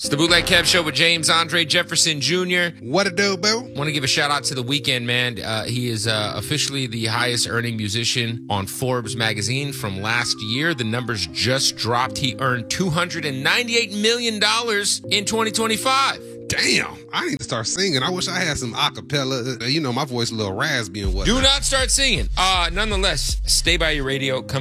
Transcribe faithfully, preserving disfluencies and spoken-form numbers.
It's the Bootleg Kev Show with James Andre Jefferson Junior What it do, boo? Want to give a shout out to The Weeknd, man. Uh, he is uh, officially the highest earning musician on Forbes magazine from last year. The numbers just dropped. He earned two hundred ninety-eight million dollars in twenty twenty-five. Damn, I need to start singing. I wish I had some acapella. You know, my voice a little raspy and whatnot. Do not start singing. Uh, nonetheless, stay by your radio. Come